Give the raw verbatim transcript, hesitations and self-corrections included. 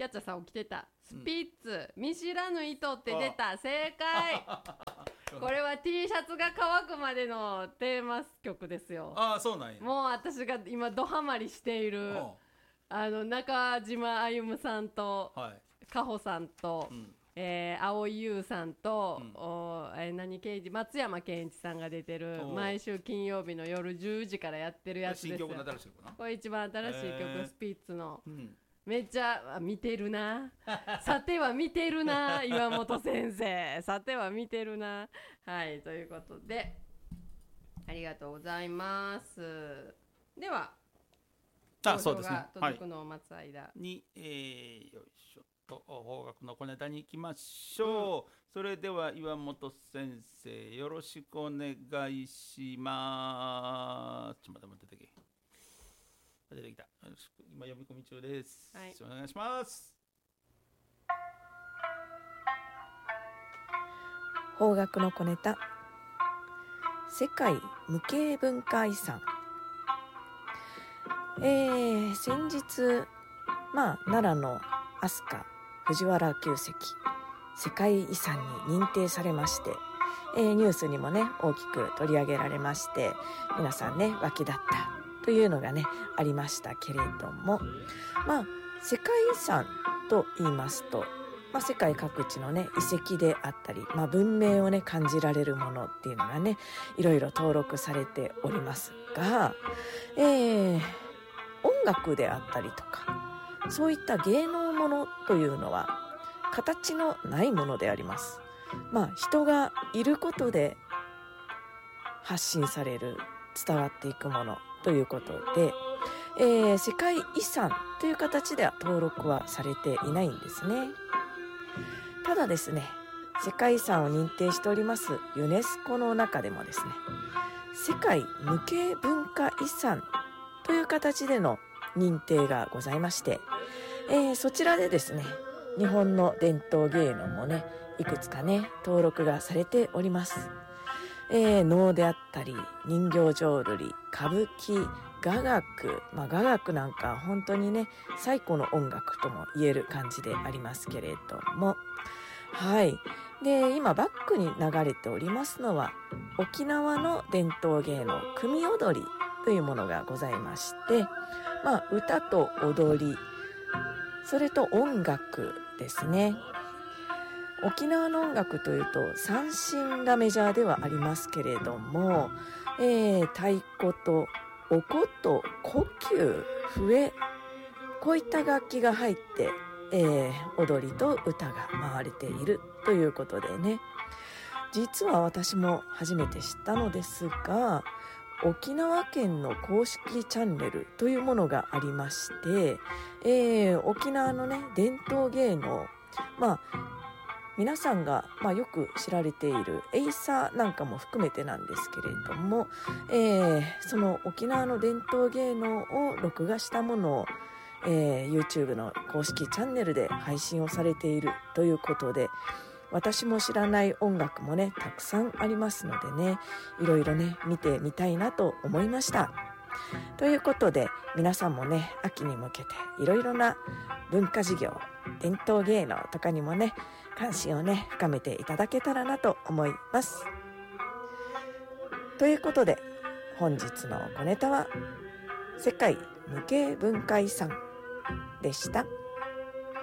キャッチャーさん起きてた。スピッツ、うん、見知らぬ糸って出た。正解これは T シャツが乾くまでのテーマ曲ですよ。 ああ、そうなんや。 もう私が今ドハマりしているあの中島あゆむさんと、はい、かほさんと、うん、えー、蒼井優さんと、うん、おえー、何ケンイチ松山ケンイチさんが出てる毎週金曜日の夜じゅうじからやってるやつですよ。 新曲の新しい曲な。 これ一番新しい曲、スピッツの、うん、めっちゃ見てるなさては見てるな岩本先生、さては見てるな。はい、ということでありがとうございます。ではあ、そうですね、 届くのを待つ間、 はい、に、えー、よいしょと邦楽の小ネタに行きましょう、うん、それでは岩本先生よろしくお願いします。ちょっと待って待って、出てきた。よろしく、今読み込み中です、はい、お願いします。 邦楽の小ネタ、世界無形文化遺産。えー、先日、まあ、奈良の飛鳥藤原旧跡世界遺産に認定されまして、えー、ニュースにもね大きく取り上げられまして、皆さんね沸き立ったというのがねありましたけれども、まあ世界遺産と言いますと、まあ、世界各地のね遺跡であったり、まあ、文明をね感じられるものっていうのがねいろいろ登録されておりますが、えー、音楽であったりとかそういった芸能ものというのは形のないものであります。まあ人がいることで発信される、伝わっていくものということで、えー、世界遺産という形では登録はされていないんですね。ただですね、世界遺産を認定しておりますユネスコの中でもですね、世界無形文化遺産という形での認定がございまして、えー、そちらでですね日本の伝統芸能もねいくつかね登録がされております。えー、能であったり人形浄瑠璃、歌舞伎、雅楽、まあ、雅楽なんか本当にね最古の音楽とも言える感じでありますけれども、はい。で今バックに流れておりますのは沖縄の伝統芸能組踊りというものがございまして、まあ、歌と踊り、それと音楽ですね。沖縄の音楽というと三線がメジャーではありますけれども、えー、太鼓とお琴、胡弓、笛、こういった楽器が入って、えー、踊りと歌が回れているということでね、実は私も初めて知ったのですが、沖縄県の公式チャンネルというものがありまして、えー、沖縄のね伝統芸能、まあ皆さんが、まあ、よく知られているエイサーなんかも含めてなんですけれども、えー、その沖縄の伝統芸能を録画したものを、えー、YouTube の公式チャンネルで配信をされているということで、私も知らない音楽もねたくさんありますのでね、いろいろね見てみたいなと思いました。ということで皆さんもね秋に向けていろいろな文化事業、伝統芸能とかにもね関心をね深めていただけたらなと思います。ということで本日の小ネタは世界無形文化遺産でした。